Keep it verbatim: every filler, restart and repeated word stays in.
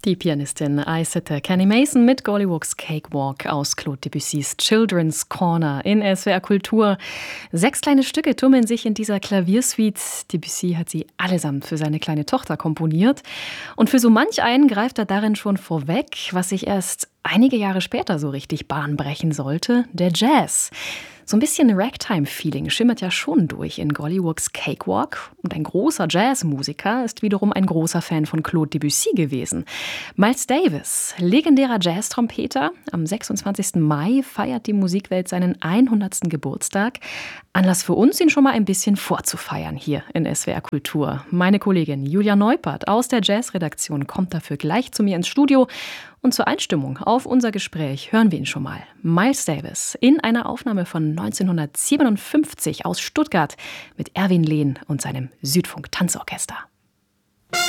Die Pianistin Aissete Kenny Mason mit Gollywoogs Cakewalk aus Claude Debussys Children's Corner in S W R Kultur. Sechs kleine Stücke tummeln sich in dieser Klaviersuite. Debussy hat sie allesamt für seine kleine Tochter komponiert. Und für so manch einen greift er darin schon vorweg, was sich erst einige Jahre später so richtig Bahn brechen sollte: der Jazz. So ein bisschen Ragtime-Feeling schimmert ja schon durch in Gollywoogs Cakewalk. Und ein großer Jazzmusiker ist wiederum ein großer Fan von Claude Debussy gewesen. Miles Davis, legendärer Jazztrompeter. Am sechsundzwanzigsten Mai feiert die Musikwelt seinen hundertsten Geburtstag. Anlass für uns, ihn schon mal ein bisschen vorzufeiern hier in S W R Kultur. Meine Kollegin Julia Neupert aus der Jazzredaktion kommt dafür gleich zu mir ins Studio. Und zur Einstimmung auf unser Gespräch hören wir ihn schon mal. Miles Davis in einer Aufnahme von neunzehnhundertsiebenundfünfzig aus Stuttgart mit Erwin Lehn und seinem Südfunk-Tanzorchester.